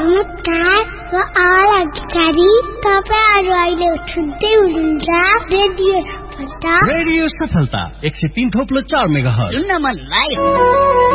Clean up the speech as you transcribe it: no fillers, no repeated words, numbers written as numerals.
नमस्कार म आवाज अधिकारी तपाईहरु अहिले सुन्दै हुनुहुन्छ रेडियो सफलता 103.4 मेगाहर्ज सुन्न मन लाइभ